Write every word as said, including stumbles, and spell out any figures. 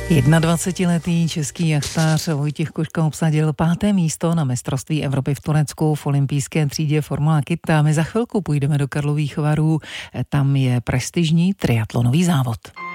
jednadvacetiletý český jachtař Vojtěch Koška obsadil páté místo na mistrovství Evropy v Turecku v olympijské třídě Formula Kyta. My za chvilku půjdeme do Karlových Varů, tam je prestižní triatlonový závod.